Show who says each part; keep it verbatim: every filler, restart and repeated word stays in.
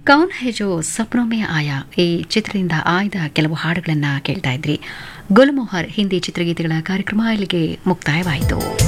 Speaker 1: Kaun high ಜೋ ಸಪ್ನೋ ಮೇ ಆಯಾ ಈ ಚಿತ್ರದಿಂದ ಆಯ್ದ ಕೆಲವು ಹಾಡುಗಳನ್ನು ಕೇಳ್ತಾ ಇದ್ರಿ. ಗುಲ್ಮೋಹರ್ ಹಿಂದಿ ಚಿತ್ರಗೀತೆಗಳ ಕಾರ್ಯಕ್ರಮ ಇಲ್ಲಿಗೆ ಮುಕ್ತಾಯವಾಯಿತು.